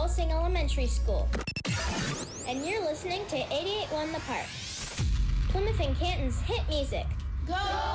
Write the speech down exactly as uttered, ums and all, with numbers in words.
Pulsing Elementary School. And you're listening to eighty-eight point one The Park, Plymouth and Canton's hit music. Go!